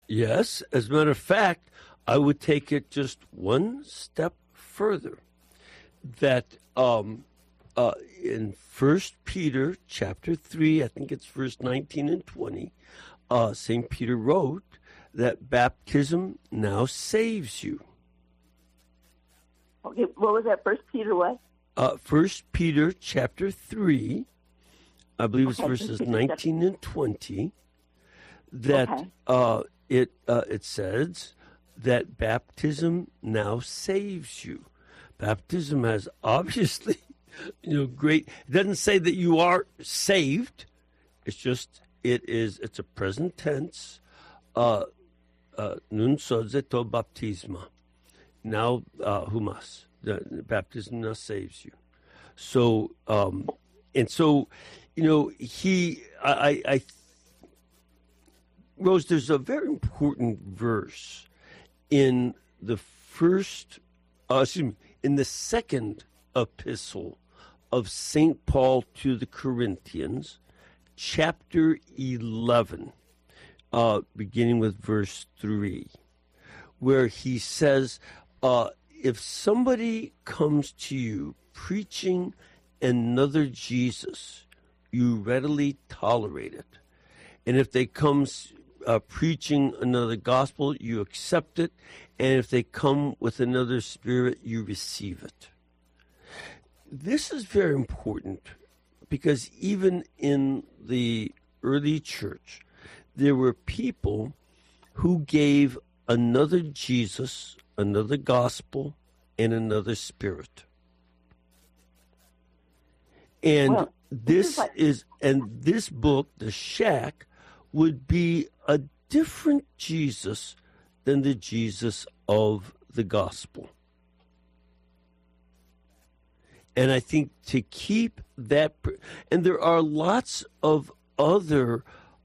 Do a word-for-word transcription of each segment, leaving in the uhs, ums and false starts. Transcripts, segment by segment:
Yes. As a matter of fact, I would take it just one step further. That um, uh, in First Peter chapter three, I think it's verse nineteen and twenty, uh, Saint Peter wrote that baptism now saves you. Okay, what was that? First Peter what? Uh, First Peter chapter three, I believe it's Okay, verses Peter nineteen and twenty. That Okay. uh, it uh, it says that baptism now saves you. Baptism has obviously, you know, great. It doesn't say that you are saved. It's just it is. It's a present tense. Uh, uh, Nun sozeto baptisma. Now uh, humas. The, the baptism now saves you. So um, and so, you know, he. I. I, I Rose, there's a very important verse in the first, uh, excuse me, in the second epistle of Saint Paul to the Corinthians, chapter eleven, uh, beginning with verse three, where he says, uh, if somebody comes to you preaching another Jesus, you readily tolerate it. And if they come uh, preaching another gospel, you accept it. And if they come with another spirit, you receive it. This is very important because even in the early church, there were people who gave another Jesus, another gospel, and another spirit. And Well, this like- is, and this book, The Shack, would be a different Jesus than the Jesus of the gospel. And I think to keep that, and there are lots of other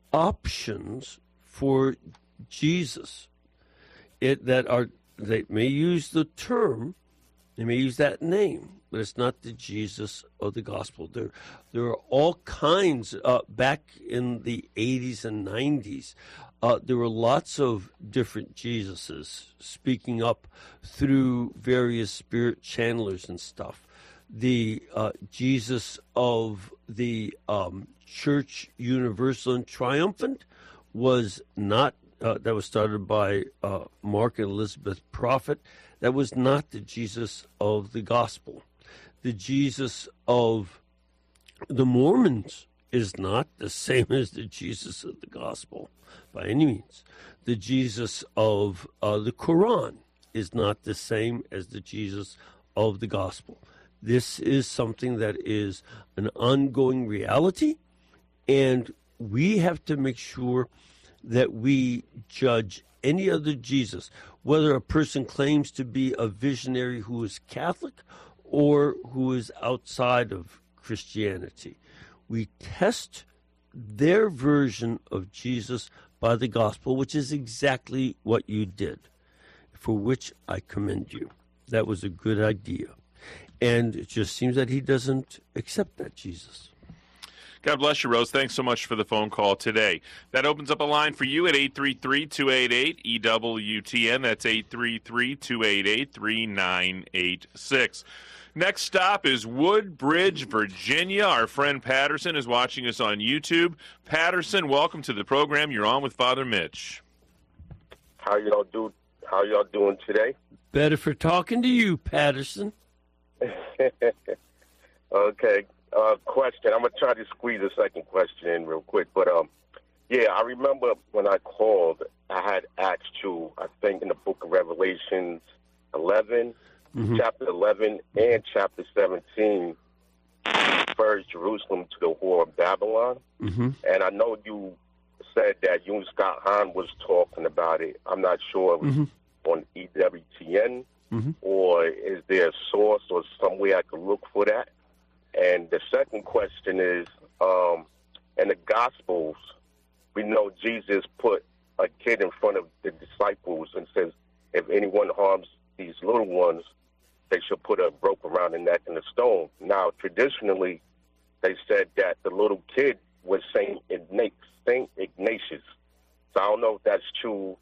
options for Jesus it, that are, they may use the term, they may use that name, but it's not the Jesus of the gospel. There, there are all kinds. Uh, back in the eighties and nineties, uh, there were lots of different Jesuses speaking up through various spirit channelers and stuff. The uh, Jesus of the um, Church Universal and Triumphant was not. Uh, that was started by uh, Mark and Elizabeth Prophet. That was not the Jesus of the gospel. The Jesus of the Mormons is not the same as the Jesus of the gospel by any means. The Jesus of uh, the Quran is not the same as the Jesus of the gospel. This is something that is an ongoing reality, and we have to make sure that we judge any other Jesus, whether a person claims to be a visionary who is Catholic or who is outside of Christianity. We test their version of Jesus by the gospel, which is exactly what you did, for which I commend you. That was a good idea. And it just seems that he doesn't accept that Jesus. God bless you, Rose. Thanks so much for the phone call today. That opens up a line for you at eight three three, two eight eight, E W T N. That's eight three three, two eight eight, three nine eight six. Next stop is Woodbridge, Virginia. Our friend Patterson is watching us on YouTube. Patterson, welcome to the program. You're on with Father Mitch. How y'all do? How y'all doing today? Better for talking to you, Patterson. Okay. Uh, question. I'm gonna try to squeeze a second question in real quick, but um, yeah, I remember when I called, I had asked you, I think in the Book of Revelations, eleven, mm-hmm. chapter eleven, and chapter seventeen, refers Jerusalem to the whore of Babylon, mm-hmm. and I know you said that you and Scott Hahn was talking about it. I'm not sure it was mm-hmm. on E W T N, mm-hmm. or is there a source or somewhere I could look for that? And the second question is, um, in the Gospels, we know Jesus put a kid in front of the disciples and says, if anyone harms these little ones, they should put a rope around the neck and a stone. Now, traditionally, they said that the little kid was Saint Ignatius. Saint Ignatius. So I don't know if that's true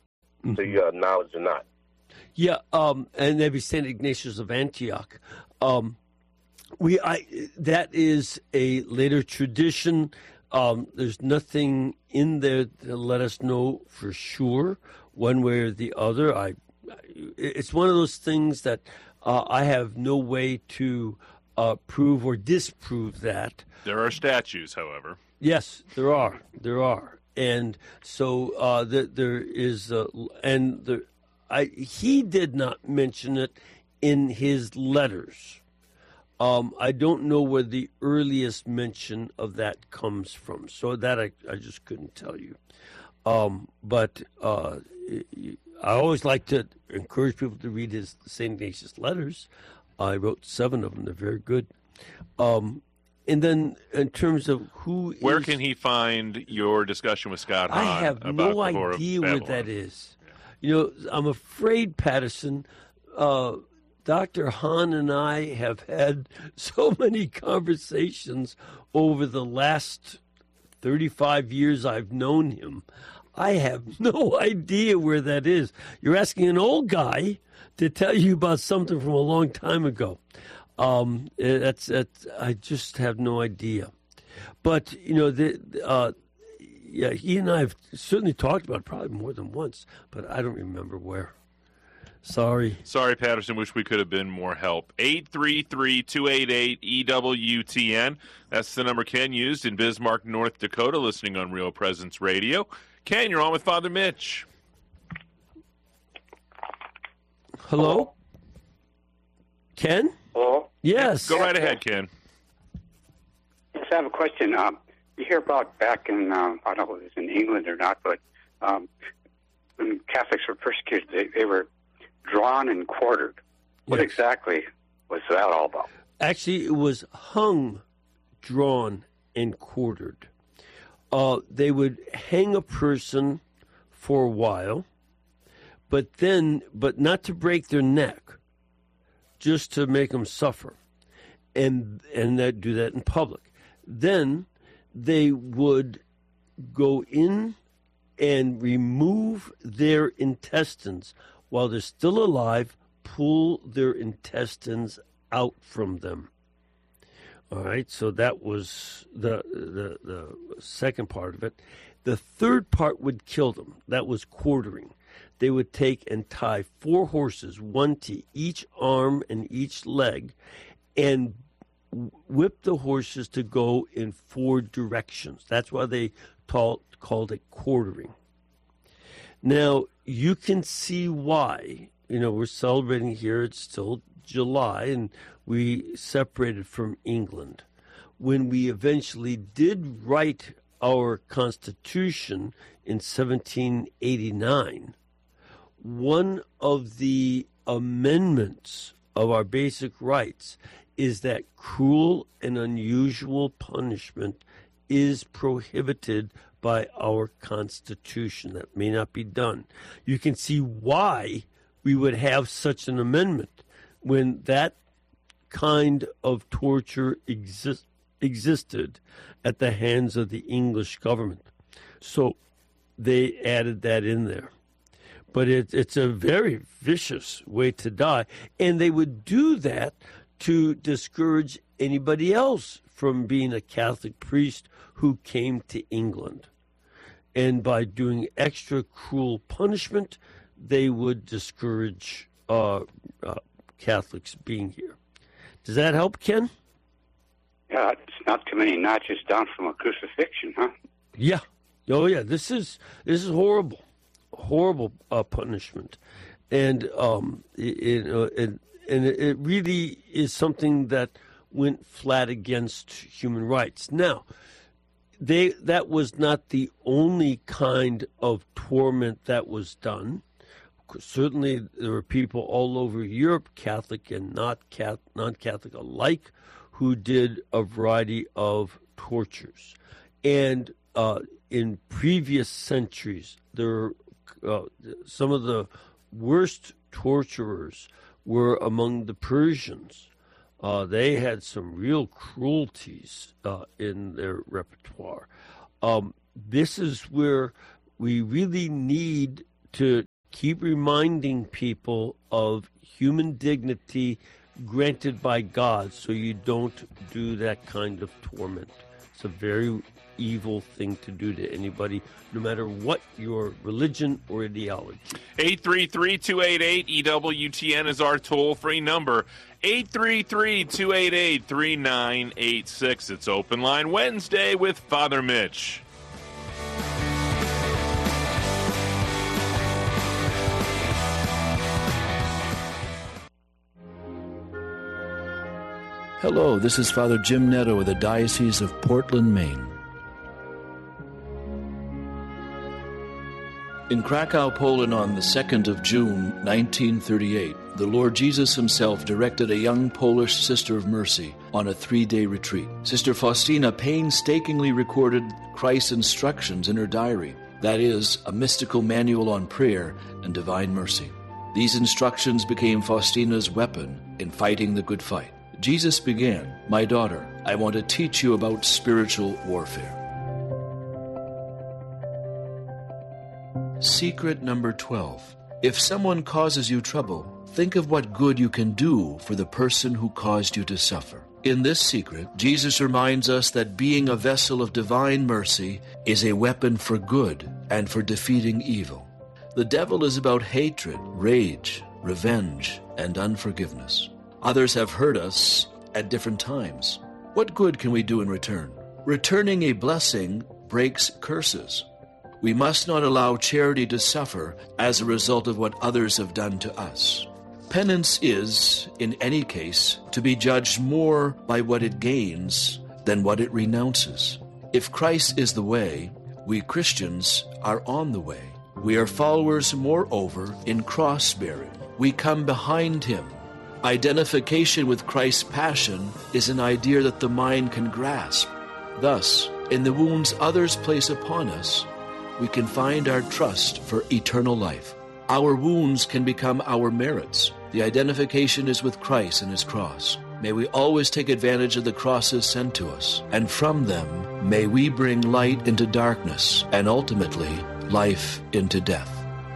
mm-hmm. to your knowledge or not? Yeah, um, and that'd be Saint Ignatius of Antioch. Um, we, I, that is a later tradition. Um, there's nothing in there to let us know for sure, one way or the other. I, it's one of those things that uh, I have no way to uh, prove or disprove that. There are statues, however. Yes, there are. There are, and so uh, the, there is, uh, and the, I, he did not mention it in his letters. Um, I don't know where the earliest mention of that comes from, so that I, I just couldn't tell you. Um, but uh, I always like to encourage people to read his Saint Ignatius letters. I wrote seven of them; they're very good. Um, and then, in terms of who, where is, can he find your discussion with Scott Hahn? I have about no idea where that is. Yeah. You know, I'm afraid, Patterson. Uh, Doctor Hahn and I have had so many conversations over the last thirty-five years I've known him. I have no idea where that is. You're asking an old guy to tell you about something from a long time ago. Um, that's, that's I just have no idea. But, you know, the, uh, yeah, he and I have certainly talked about it probably more than once, but I don't remember where. Sorry. Sorry, Patterson. Wish we could have been more help. eight three three, two eight eight, E W T N. That's the number Ken used in Bismarck, North Dakota, listening on Real Presence Radio. Ken, you're on with Father Mitch. Hello? Ken? Hello? Yes. Go right ahead, Ken. Yes, I have a question. Um, you hear about back in, um, I don't know if it was in England or not, but um, when Catholics were persecuted, they, they were drawn and quartered. What Yes. exactly was that all about? Actually, it was hung, drawn, and quartered. Uh, they would hang a person for a while, but then, but not to break their neck, just to make them suffer, and and that do that in public. Then they would go in and remove their intestines while they're still alive, pull their intestines out from them. All right, so that was the, the the second part of it. The third part would kill them. That was quartering. They would take and tie four horses, one to each arm and each leg, and whip the horses to go in four directions. That's why they taught, called it quartering. Now, you can see why. You know, we're celebrating here. It's still July, and we separated from England. When we eventually did write our Constitution in seventeen eighty-nine, one of the amendments of our basic rights is that cruel and unusual punishment is prohibited by our Constitution. That may not be done. You can see why we would have such an amendment when that kind of torture exist, existed at the hands of the English government. So they added that in there. But it, it's a very vicious way to die. And they would do that to discourage anybody else from being a Catholic priest who came to England. And by doing extra cruel punishment, they would discourage uh, uh, Catholics being here. Does that help, Ken? Yeah, it's not too many notches down from a crucifixion, huh? Yeah. Oh, yeah. This is this is horrible, horrible uh, punishment, and um, it, uh, it, and it really is something that went flat against human rights. Now, they that was not the only kind of torment that was done. Certainly, there were people all over Europe, Catholic and not non-Catholic alike, who did a variety of tortures. And uh, in previous centuries, there uh, some of the worst torturers were among the Persians. Uh, they had some real cruelties uh, in their repertoire. Um, this is where we really need to keep reminding people of human dignity granted by God so you don't do that kind of torment. It's a very evil thing to do to anybody, no matter what your religion or ideology. eight three three, two eight eight, E W T N is our toll-free number. eight three three, two eight eight, three nine eight six. It's Open Line Wednesday with Father Mitch. Hello, this is Father Jim Netto of the Diocese of Portland, Maine. In Krakow, Poland on the second of June, nineteen thirty-eight, the Lord Jesus himself directed a young Polish Sister of Mercy on a three-day retreat. Sister Faustina painstakingly recorded Christ's instructions in her diary, that is, a mystical manual on prayer and divine mercy. These instructions became Faustina's weapon in fighting the good fight. Jesus began, "My daughter, I want to teach you about spiritual warfare." Secret number twelve. If someone causes you trouble, think of what good you can do for the person who caused you to suffer. In this secret, Jesus reminds us that being a vessel of divine mercy is a weapon for good and for defeating evil. The devil is about hatred, rage, revenge, and unforgiveness. Others have hurt us at different times. What good can we do in return? Returning a blessing breaks curses. We must not allow charity to suffer as a result of what others have done to us. Penance is, in any case, to be judged more by what it gains than what it renounces. If Christ is the way, we Christians are on the way. We are followers, moreover, in cross-bearing. We come behind him. Identification with Christ's passion is an idea that the mind can grasp. Thus, in the wounds others place upon us, we can find our trust for eternal life. Our wounds can become our merits. The identification is with Christ and his cross. May we always take advantage of the crosses sent to us, and from them may we bring light into darkness, and ultimately life into death.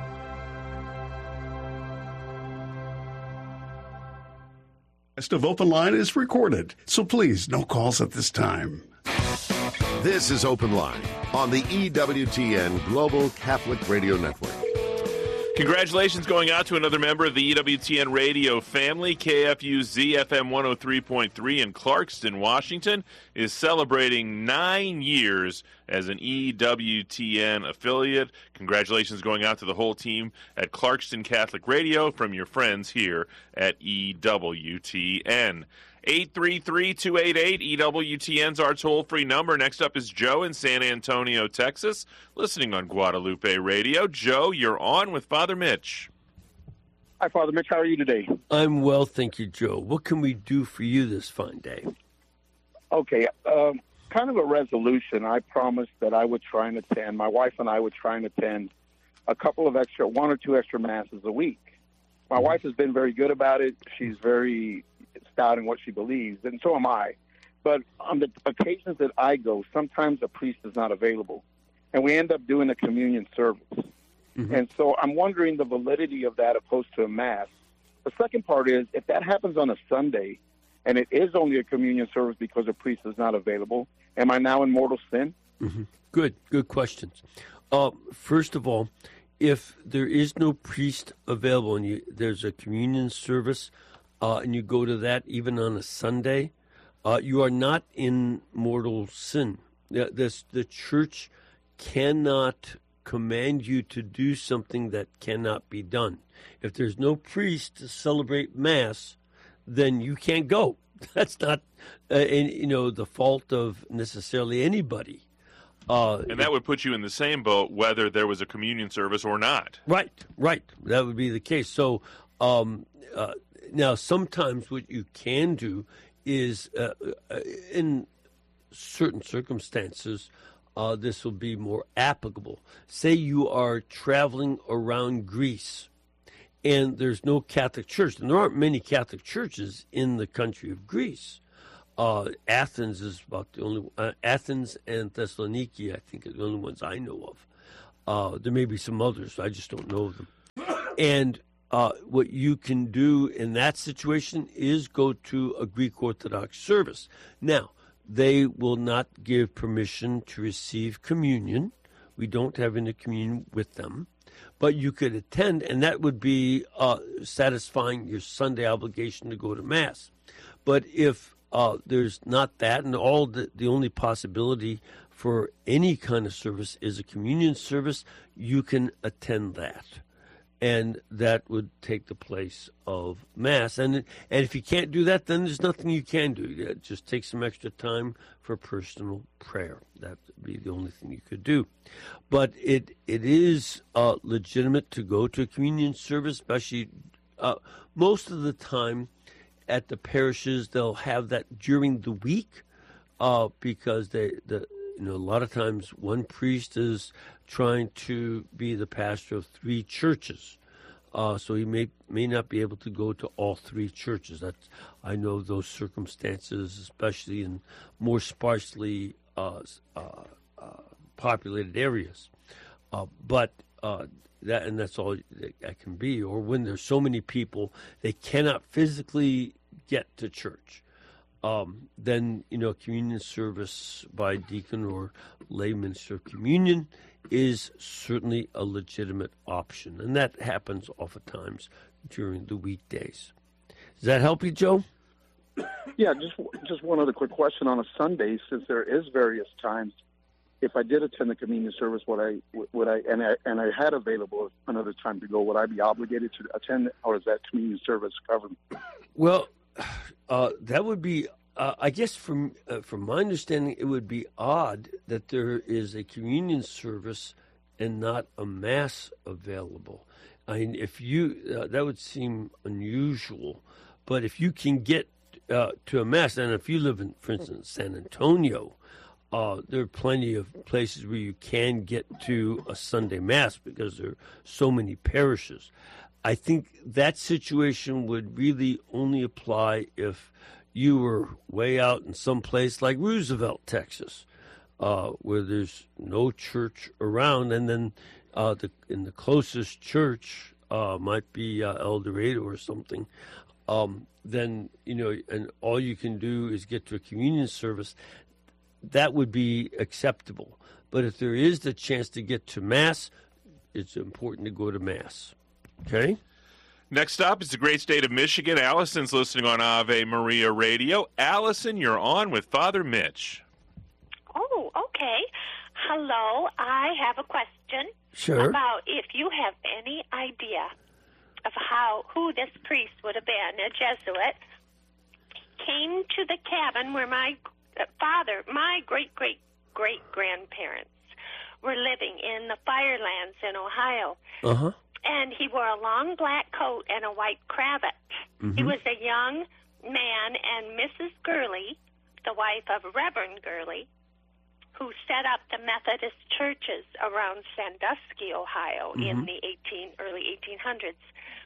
The rest of Open Line is recorded, so please, no calls at this time. This is Open Line on the E W T N Global Catholic Radio Network. Congratulations going out to another member of the E W T N radio family. K F U Z F M one oh three point three in Clarkston, Washington, is celebrating nine years as an E W T N affiliate. Congratulations going out to the whole team at Clarkston Catholic Radio from your friends here at E W T N. eight three three, two eight eight, E W T N's our toll-free number. Next up is Joe in San Antonio, Texas, listening on Guadalupe Radio. Joe, you're on with Father Mitch. Hi, Father Mitch. How are you today? I'm well, thank you, Joe. What can we do for you this fine day? Okay, um, kind of a resolution. I promised that I would try and attend, my wife and I would try and attend a couple of extra, one or two extra masses a week. My mm-hmm. wife has been very good about it. She's very stout in what she believes, and so am I. But on the occasions that I go, sometimes a priest is not available, and we end up doing a communion service. Mm-hmm. And so I'm wondering the validity of that opposed to a mass. The second part is, if that happens on a Sunday, and it is only a communion service because a priest is not available, am I now in mortal sin? Mm-hmm. Good, good questions. Uh, first of all, if there is no priest available and you, there's a communion service, uh, and you go to that even on a Sunday, uh, you are not in mortal sin. This, the church cannot command you to do something that cannot be done. If there's no priest to celebrate Mass, then you can't go. That's not, uh, any, you know, the fault of necessarily anybody. Uh, and that would put you in the same boat whether there was a communion service or not. Right, right. That would be the case. So um, uh, now sometimes what you can do is, uh, in certain circumstances, uh, this will be more applicable. Say you are traveling around Greece and there's no Catholic church, and there aren't many Catholic churches in the country of Greece. Uh, Athens is about the only uh, Athens and Thessaloniki, I think, are the only ones I know of. Uh, there may be some others. I just don't know them. And uh, what you can do in that situation is go to a Greek Orthodox service. Now, they will not give permission to receive communion. We don't have any communion with them. But you could attend, and that would be uh, satisfying your Sunday obligation to go to Mass. But if uh, there's not that, and all the, the only possibility for any kind of service is a communion service, you can attend that. And that would take the place of Mass. And and if you can't do that, then there's nothing you can do. Just take some extra time for personal prayer. That would be the only thing you could do. But it it is uh, legitimate to go to a communion service, especially uh, most of the time at the parishes. They'll have that during the week uh, because they the you know a lot of times one priest is trying to be the pastor of three churches. Uh, so he may may not be able to go to all three churches. That's, I know those circumstances, especially in more sparsely uh, uh, uh, populated areas. Uh, but uh, that and that's all that can be. Or when there's so many people, they cannot physically get to church. Um, then, you know, communion service by deacon or lay minister of communion is certainly a legitimate option. And that happens oftentimes during the weekdays. Does that help you, Joe? Yeah, just just one other quick question. On a Sunday, since there is various times, if I did attend the communion service, would I would I and I and I had available another time to go, would I be obligated to attend, or is that communion service covered? Well, uh, that would be. Uh, I guess from uh, from my understanding, it would be odd that there is a communion service and not a Mass available. I mean, if you uh, that would seem unusual, but if you can get uh, to a Mass, and if you live in, for instance, San Antonio, uh, there are plenty of places where you can get to a Sunday Mass because there are so many parishes. I think that situation would really only apply if you were way out in some place like Roosevelt, Texas, uh, where there's no church around, and then uh, the, in the closest church uh, might be uh, El Dorado or something. Um, then, you know, and all you can do is get to a communion service. That would be acceptable. But if there is the chance to get to Mass, it's important to go to Mass. Okay? Next up is the great state of Michigan. Allison's listening on Ave Maria Radio. Allison, you're on with Father Mitch. Oh, okay. Hello. I have a question. Sure. About if you have any idea of how who this priest would have been, a Jesuit, came to the cabin where my father, my great-great-great-grandparents were living in the Firelands in Ohio. Uh-huh. And he wore a long black coat and a white cravat. Mm-hmm. He was a young man, and Missus Gurley, the wife of Reverend Gurley, who set up the Methodist churches around Sandusky, Ohio, mm-hmm. in the eighteen early eighteen hundreds.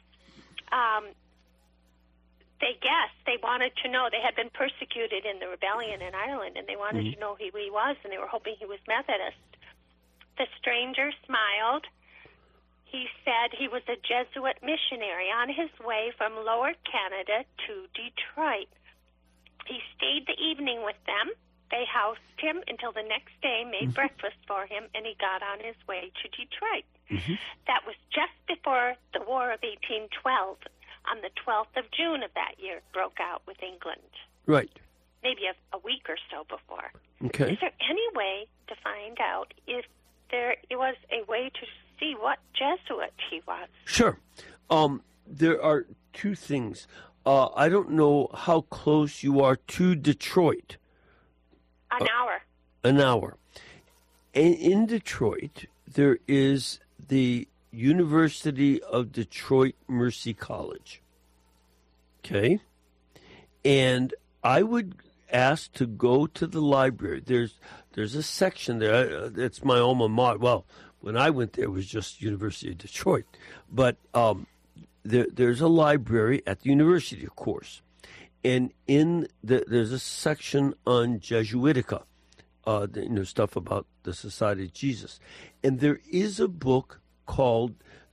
Um, they guessed, they wanted to know, they had been persecuted in the rebellion in Ireland, and they wanted mm-hmm. to know who he was, and they were hoping he was Methodist. The stranger smiled. He said he was a Jesuit missionary on his way from Lower Canada to Detroit. He stayed the evening with them. They housed him until the next day, made mm-hmm. breakfast for him, and he got on his way to Detroit. Mm-hmm. That was just before the War of eighteen twelve. On the twelfth of June of that year, it broke out with England. Right. Maybe a, a week or so before. Okay. Is there any way to find out if there was a way to see what Jesuit he was? Sure. Um, there are two things. Uh, I don't know how close you are to Detroit. An uh, hour. An hour. And in Detroit, there is the University of Detroit Mercy College. Okay? And I would ask to go to the library. There's there's a section there. It's my alma mater. Well, when I went there, it was just University of Detroit. But um, there, there's a library at the university, of course. And in the, there's a section on Jesuitica, uh, the, you know, stuff about the Society of Jesus. And there is a book called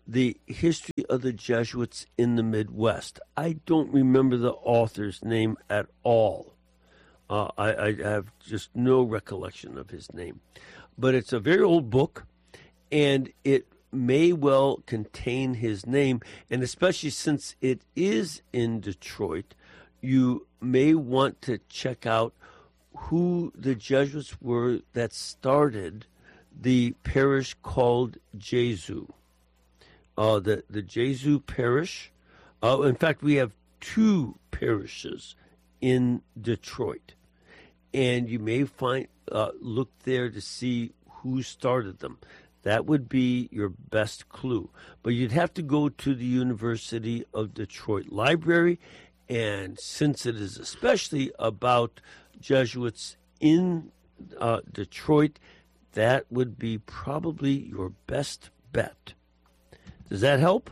the history of the Jesuits in the Midwest. I don't remember the author's name at all. Uh, I, I have just no recollection of his name. But it's a very old book, and it may well contain his name, and especially since it is in Detroit, you may want to check out who the Jesuits were that started the parish called Jesu. Uh, the, the Jesu parish. Uh, in fact, we have two parishes in Detroit. And you may find uh, look there to see who started them. That would be your best clue. But you'd have to go to the University of Detroit Library. And since it is especially about Jesuits in uh, Detroit, that would be probably your best bet. Does that help?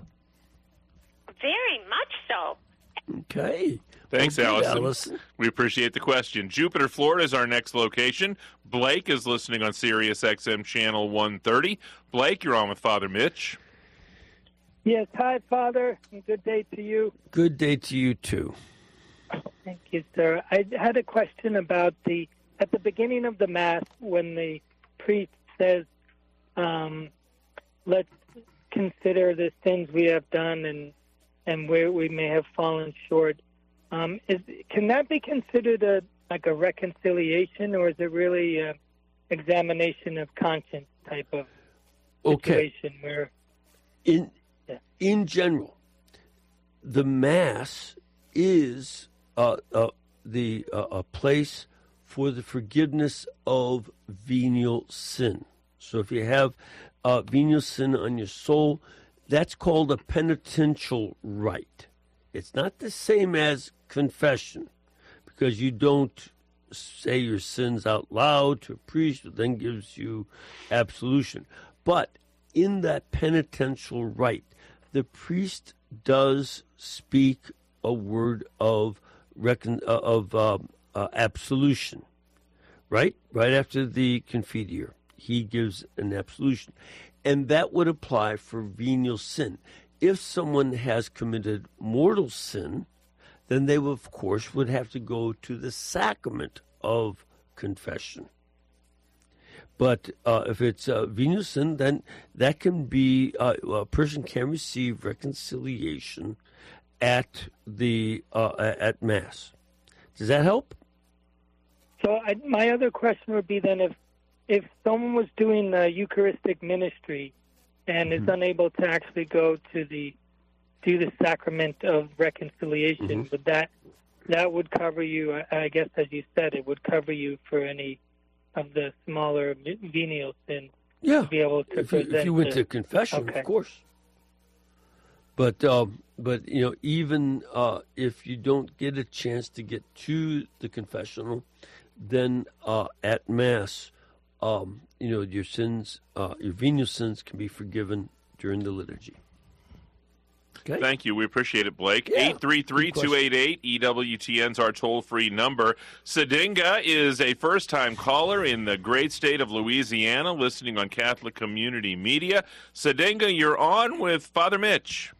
Very much so. Okay. Thanks, Okay, Allison. Allison. We appreciate the question. Jupiter, Florida is our next location. Blake is listening on Sirius X M Channel one thirty. Blake, you're on with Father Mitch. Yes, hi, Father, and good day to you. Good day to you, too. Thank you, sir. I had a question about the, at the beginning of the Mass, when the priest says, um, let's consider the sins we have done and, and where we may have fallen short. Um, is can that be considered a like a reconciliation, or is it really an examination of conscience type of situation Okay. where In Yeah. in general, the Mass is uh, uh, the uh, a place for the forgiveness of venial sin. So if you have uh, venial sin on your soul, that's called a penitential rite. It's not the same as confession, because you don't say your sins out loud to a priest who then gives you absolution. But in that penitential rite, the priest does speak a word of recon- uh, of uh, uh, absolution, right? Right after the Confiteor, he gives an absolution. And that would apply for venial sin. If someone has committed mortal sin, then they, of course, would have to go to the sacrament of confession. But uh, if it's uh, venial sin, then that can be, uh, a person can receive reconciliation at the uh, at Mass. Does that help? So I, my other question would be then, if if someone was doing the Eucharistic ministry and is Mm-hmm. unable to actually go to the do the sacrament of reconciliation, Mm-hmm. would that that would cover you? I, I guess, as you said, it would cover you for any of the smaller venial sins. Yeah. To be able to If you, present if you went the- to confession, Okay. of course. But um, but you know, even uh, if you don't get a chance to get to the confessional, then uh, at Mass, um, you know, your sins, uh, your venial sins, can be forgiven during the liturgy. Okay. Thank you. We appreciate it, Blake. Yeah, eight three three, two eight eight, E W T N is our toll-free number. Sadinga is a first-time caller in the great state of Louisiana, listening on Catholic Community Media. Sadinga, you're on with Father Mitch.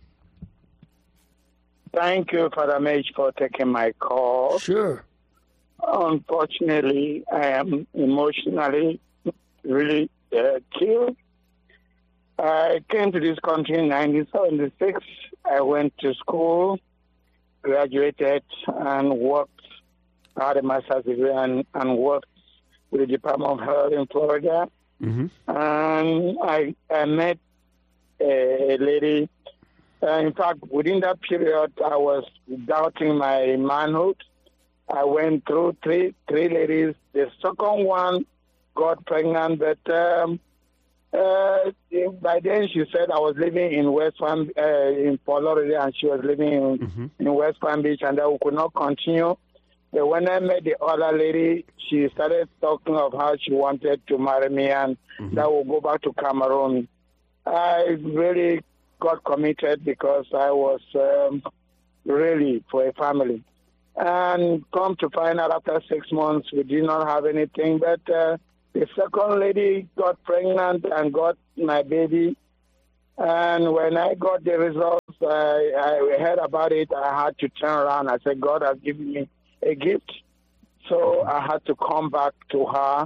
Thank you, Father Mitch, for taking my call. Sure. Unfortunately, I am emotionally really uh, killed. I came to this country in nineteen seventy-six. I went to school, graduated, and worked, had a master's degree, and, and worked with the Department of Health in Florida. Mm-hmm. And I, I met a, a lady. Uh, in fact, within that period, I was doubting my manhood. I went through three three ladies. The second one got pregnant, but um, uh, by then she said I was living in West Palm, uh, in Florida, and she was living in, Mm-hmm. in West Palm Beach, and that we could not continue. But when I met the other lady, she started talking of how she wanted to marry me, and Mm-hmm. that we'll go back to Cameroon. I really got committed because I was um, really for a family. And come to find out after six months, we did not have anything. But uh, the second lady got pregnant and got my baby. And when I got the results, I, I heard about it. I had to turn around. I said, God has given me a gift. So I had to come back to her.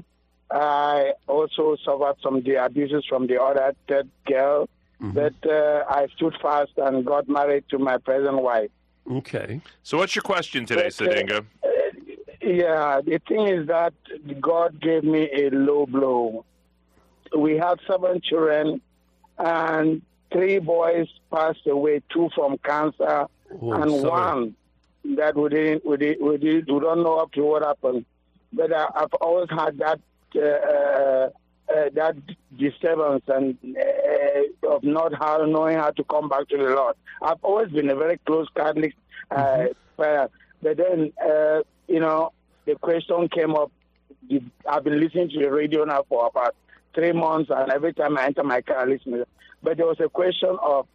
I also suffered some the abuses from the other third girl. Mm-hmm. But uh, I stood fast and got married to my present wife. Okay. So what's your question today, but, Sadinga? Uh, yeah, the thing is that God gave me a low blow. We had seven children, and three boys passed away, two from cancer, oh, and sorry. one that we didn't, we, did, we, did, we don't know up to what happened. But I, I've always had that uh, uh, uh, that disturbance and uh, of not how knowing how to come back to the Lord. I've always been a very close Catholic uh, mm-hmm. prayer. But then, uh, you know, the question came up. I've been listening to the radio now for about three months, and every time I enter my car, I listen. But there was a question of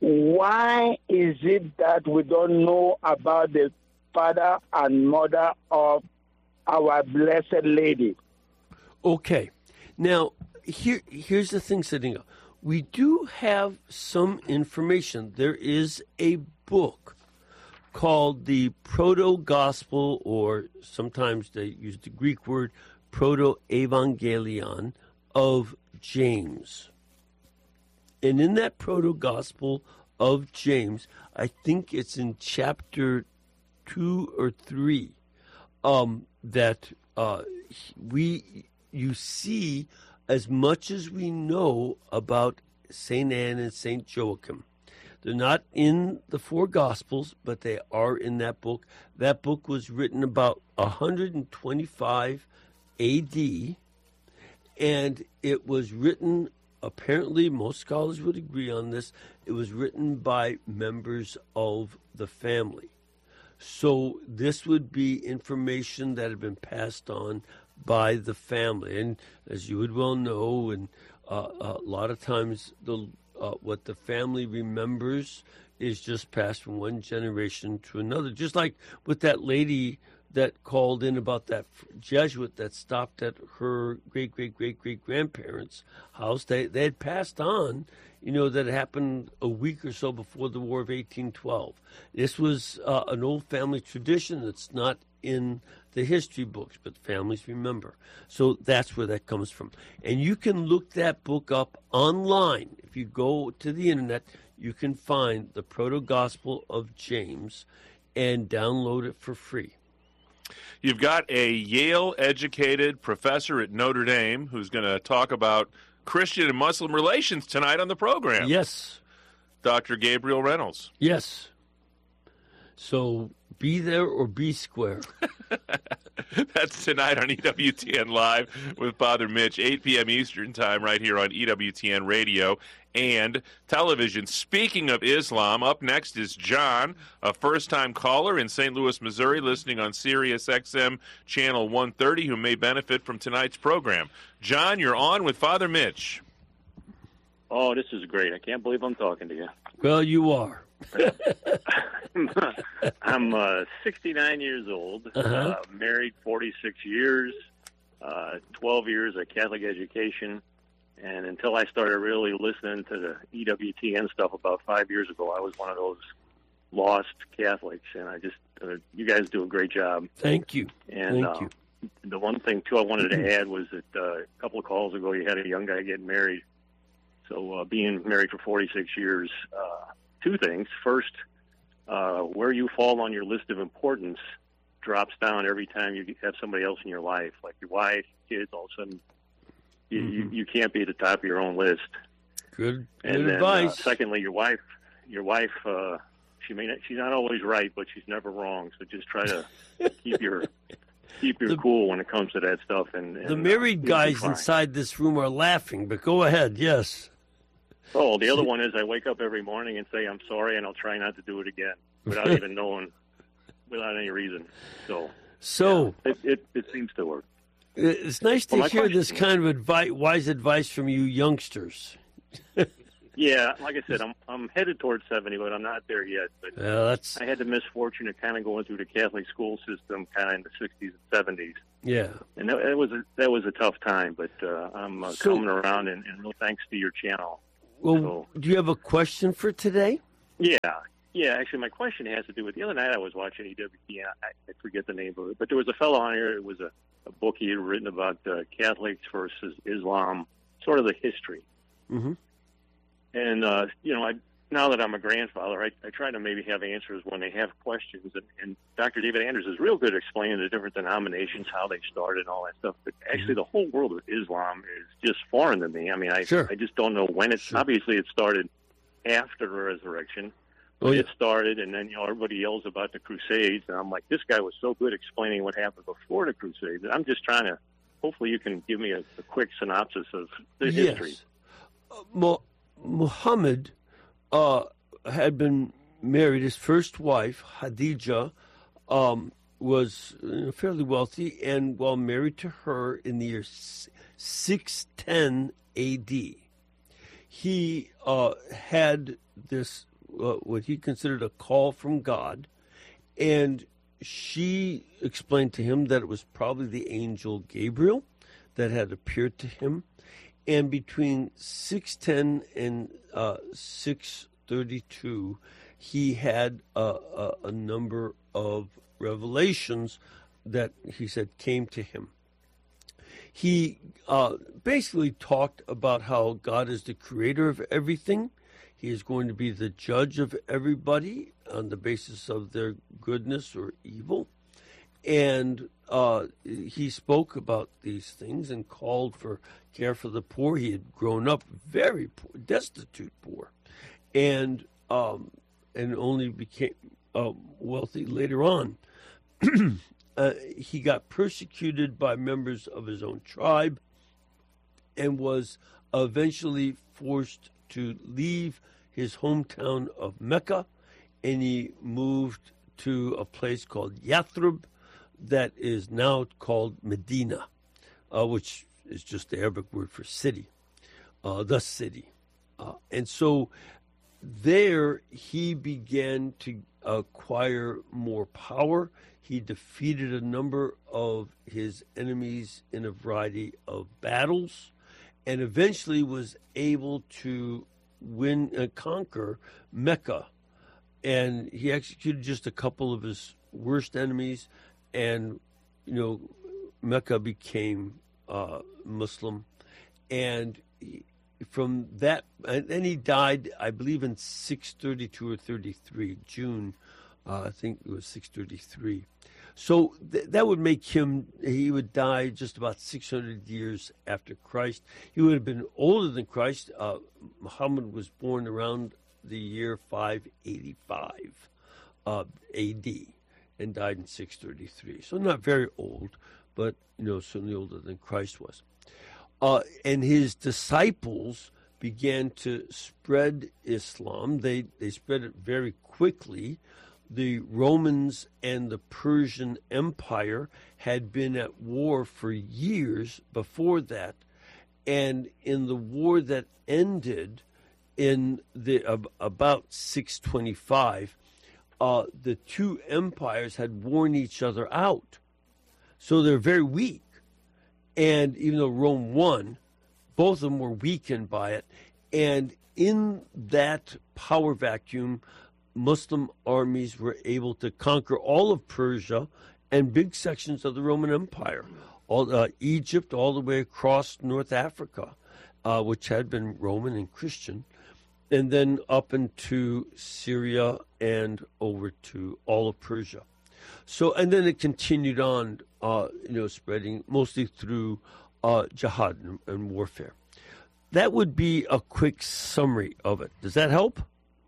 why is it that we don't know about the father and mother of our Blessed Lady? Okay. Now, here, here's the thing, Sadinga. We do have some information. There is a book called the Proto-Gospel, or sometimes they use the Greek word Proto-Evangelion of James. And in that Proto-Gospel of James, I think it's in chapter two or three, um, that uh, we you see as much as we know about Saint Anne and Saint Joachim. They're not in the four Gospels, but they are in that book. That book was written about one twenty-five A D, and it was written, apparently, most scholars would agree on this, it was written by members of the family. So this would be information that had been passed on by the family. And as you would well know, and uh, a lot of times the uh, what the family remembers is just passed from one generation to another. Just like with that lady that called in about that Jesuit that stopped at her great-great-great-great-grandparents' house. They, they had passed on, you know, that happened a week or so before the War of eighteen twelve. This was uh, an old family tradition that's not in the history books, but families remember. So that's where that comes from. And you can look that book up online. If you go to the internet, you can find the Proto-Gospel of James and download it for free. You've got a Yale-educated professor at Notre Dame who's going to talk about Christian and Muslim relations tonight on the program. Yes. Doctor Gabriel Reynolds. Yes. So be there or be square. That's tonight on E W T N Live with Father Mitch, eight p.m. Eastern Time, right here on E W T N Radio and television. Speaking of Islam, up next is John, a first-time caller in Saint Louis, Missouri, listening on Sirius X M Channel one thirty, who may benefit from tonight's program. John, you're on with Father Mitch. Oh, this is great. I can't believe I'm talking to you. Well, you are. I'm uh, sixty-nine years old, uh-huh. uh, married forty-six years, uh, twelve years of Catholic education, and until I started really listening to the E W T N stuff about five years ago, I was one of those lost Catholics, and I just, uh, you guys do a great job. Thank you. And Thank uh, you. The one thing, too, I wanted to add was that uh, a couple of calls ago, you had a young guy getting married. So uh, being married for forty-six years, uh, two things. First, uh, where you fall on your list of importance drops down every time you have somebody else in your life, like your wife, kids. All of a sudden, you, mm-hmm. you, you can't be at the top of your own list. Good, and good then, advice. Uh, secondly, your wife, your wife, uh, she may not, she's not always right, but she's never wrong. So just try to keep your keep your the, cool when it comes to that stuff. And, and the married uh, guys inside this room are laughing, but go ahead. Yes. Oh, the other one is I wake up every morning and say I'm sorry, and I'll try not to do it again without even knowing, without any reason. So, so yeah, it, it it seems to work. It's nice to well, hear question, this kind of advice, wise advice from you youngsters. Yeah, like I said, I'm I'm headed towards seventy, but I'm not there yet. But yeah, that's... I had the misfortune of kind of going through the Catholic school system kind of in the sixties and seventies. Yeah, and that, that was a, that was a tough time, but uh, I'm uh, so, coming around, and, and real thanks to your channel. Well, So, do you have a question for today? yeah, yeah. Actually, my question has to do with the other night I was watching E W T N. I, I forget the name of it, but there was a fellow on here. It was a, a book he had written about uh, Catholics versus Islam, sort of the history. Mm-hmm. And uh, you know, I now that I'm a grandfather, I, I try to maybe have answers when they have questions. And, and Doctor David Anders is real good at explaining the different denominations, how they started, and all that stuff. But actually, the whole world of Islam is just foreign to me. I mean, I Sure. I just don't know when it's. Sure. Obviously, it started after the resurrection. Oh, yeah. It started, and then you know everybody yells about the Crusades, and I'm like, this guy was so good explaining what happened before the Crusades. I'm just trying to. Hopefully, you can give me a, a quick synopsis of the Yes. history. Uh, Mo- Muhammad uh, had been married. His first wife, Khadija, um, was uh, fairly wealthy, and while married to her in the year six ten A D, he uh, had this, uh, what he considered a call from God, and she explained to him that it was probably the angel Gabriel that had appeared to him. And between six ten and uh, six thirty-two, he had a, a, a number of revelations that he said came to him. He uh, basically talked about how God is the creator of everything. He is going to be the judge of everybody on the basis of their goodness or evil. And uh, he spoke about these things and called for care for the poor. He had grown up very poor, destitute poor, and um, and only became uh, wealthy later on. uh, he got persecuted by members of his own tribe and was eventually forced to leave his hometown of Mecca, and he moved to a place called Yathrib that is now called Medina, uh, which is just the Arabic word for city, uh, the city. Uh, and so there he began to acquire more power. He defeated a number of his enemies in a variety of battles, and eventually was able to win and conquer Mecca. And he executed just a couple of his worst enemies, and you know, Mecca became uh, Muslim. And he, from that, and then he died, I believe, in six thirty-two or thirty-three, June. Uh, I think it was six thirty-three. So th- that would make him, he would die just about six hundred years after Christ. He would have been older than Christ. Uh, Muhammad was born around the year five eighty-five uh, A D and died in six thirty-three. So not very old, but you know, certainly older than Christ was. Uh, and his disciples began to spread Islam. They they spread it very quickly. The Romans and the Persian Empire had been at war for years before that, and in the war that ended in the uh, about six twenty-five, uh, the two empires had worn each other out, so they're very weak. And even though Rome won, both of them were weakened by it. And in that power vacuum, Muslim armies were able to conquer all of Persia and big sections of the Roman Empire, all uh, Egypt, all the way across North Africa, uh, which had been Roman and Christian, and then up into Syria and over to all of Persia. So, and then it continued on, uh, you know, spreading mostly through uh, jihad and, and warfare. That would be a quick summary of it. Does that help?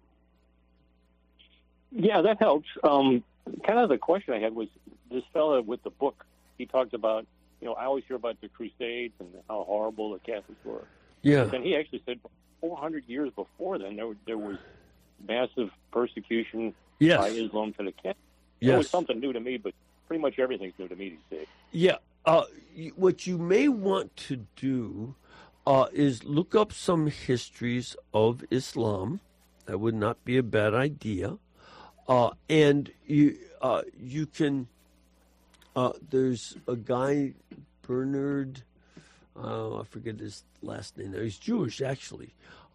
Yeah, that helps. Um, kind of the question I had was this fella with the book. He talked about, you know, I always hear about the Crusades and how horrible the Catholics were. Yeah. But then he actually said four hundred years before then, there, there was massive persecution yes. by Islam to the Catholics. Yes. It was something new to me, but pretty much everything's new to me these days. Yeah. Uh, what you may want to do uh, is look up some histories of Islam. That would not be a bad idea. Uh, and you uh, you can, uh, there's a guy, Bernard, uh, I forget his last name. He's Jewish, actually.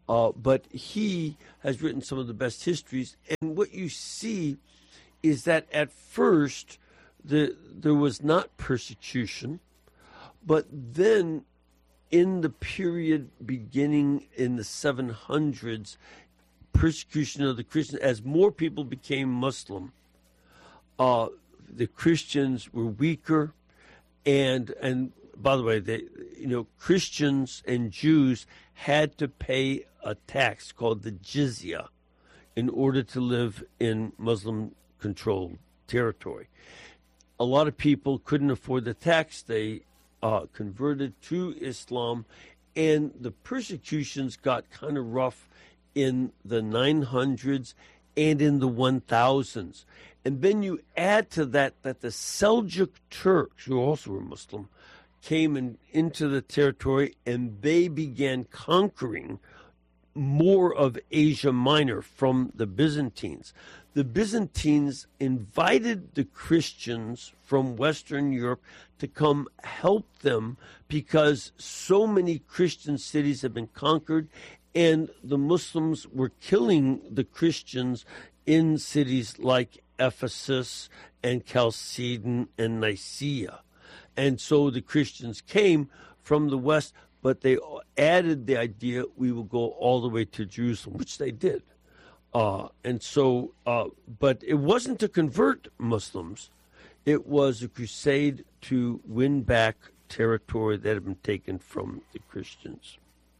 Uh, but he has written some of the best histories. And what you see is that at first the, there was not persecution, but then in the period beginning in the seven hundreds, persecution of the Christians, as more people became Muslim, uh, the Christians were weaker, and and by the way, they, you know, Christians and Jews had to pay a tax called the jizya in order to live in Muslim-controlled territory. A lot of people couldn't afford the tax. They uh, converted to Islam, and the persecutions got kind of rough in the nine hundreds and in the one thousands. And then you add to that that the Seljuk Turks, who also were Muslim, came in, into the territory, and they began conquering more of Asia Minor from the Byzantines. The Byzantines invited the Christians from Western Europe to come help them because so many Christian cities had been conquered, and the Muslims were killing the Christians in cities like Ephesus and Chalcedon and Nicaea. And so the Christians came from the west, but they added the idea we will go all the way to Jerusalem, which they did. Uh, and so, uh, but it wasn't to convert Muslims. It was a crusade to win back territory that had been taken from the Christians.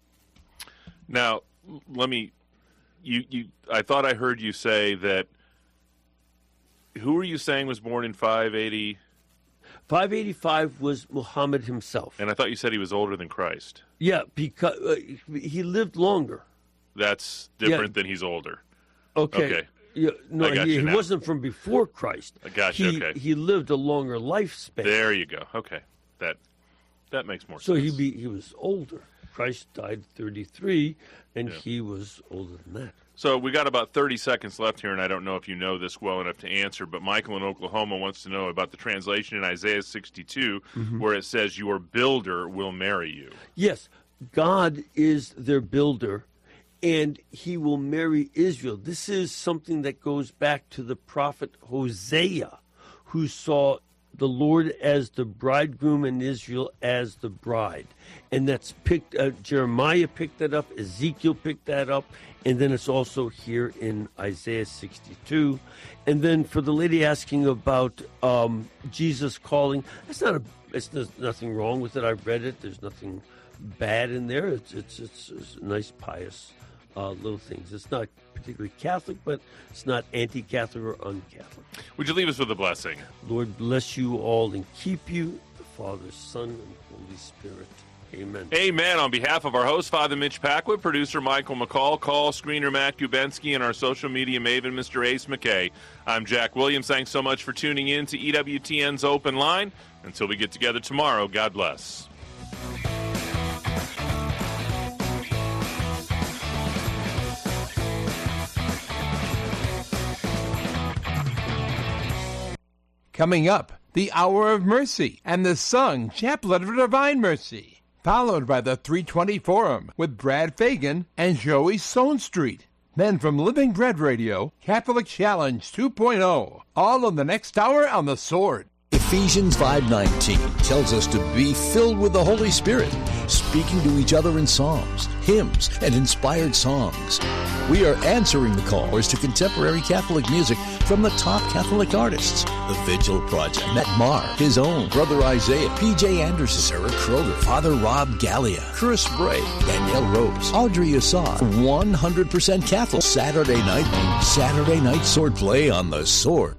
Now, let me, you, you, I thought I heard you say that, who were you saying was born in five eighty? five eighty-five was Muhammad himself. And I thought you said he was older than Christ. Yeah, because uh, he lived longer. That's different Yeah. than he's older. Okay. Okay. Yeah, no, I got he, you he now. wasn't from before Christ. I got you, He, okay. he lived a longer lifespan. There you go. Okay. That that makes more So sense. he be he was older. Christ died thirty-three, and Yeah. he was older than that. So we got about thirty seconds left here, and I don't know if you know this well enough to answer, but Michael in Oklahoma wants to know about the translation in Isaiah sixty-two, Mhm. where it says, your builder will marry you. Yes, God is their builder, and he will marry Israel. This is something that goes back to the prophet Hosea, who saw the Lord as the bridegroom and Israel as the bride. And that's picked, uh, Jeremiah picked that up, Ezekiel picked that up, and then it's also here in Isaiah sixty-two. And then for the lady asking about um, Jesus calling, that's not a, it's there's nothing wrong with it. I've read it. There's nothing bad in there. It's it's it's, it's nice, pious uh, little things. It's not particularly Catholic, but it's not anti-Catholic or un-Catholic. Would you leave us with a blessing? Lord bless you all and keep you, the Father, Son, and Holy Spirit. Amen. Amen. On behalf of our host, Father Mitch Packwood, producer Michael McCall, call screener Matt Kubensky, and our social media maven, Mister Ace McKay, I'm Jack Williams. Thanks so much for tuning in to E W T N's Open Line. Until we get together tomorrow, God bless. Coming up, the Hour of Mercy and the sung Chaplet of Divine Mercy, followed by the three twenty Forum with Brad Fagan and Joey Stonestreet. Then from Living Bread Radio, Catholic Challenge two point oh, all in the next hour on The Sword. Ephesians five nineteen tells us to be filled with the Holy Spirit, speaking to each other in psalms, hymns, and inspired songs. We are answering the callers to contemporary Catholic music from the top Catholic artists. The Vigil Project, Matt Maher, His Own, Brother Isaiah, P J Anderson, Sarah Kroger, Father Rob Gallia, Chris Bray, Danielle Rose, Audrey Assad, one hundred percent Catholic. Saturday night, Saturday night swordplay on The Sword.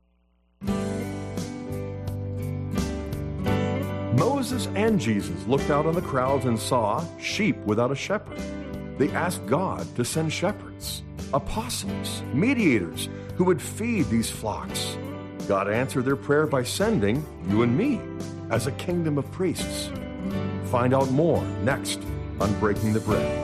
Moses and Jesus looked out on the crowds and saw sheep without a shepherd. They asked God to send shepherds, apostles, mediators who would feed these flocks. God answered their prayer by sending you and me as a kingdom of priests. Find out more next on Breaking the Bread.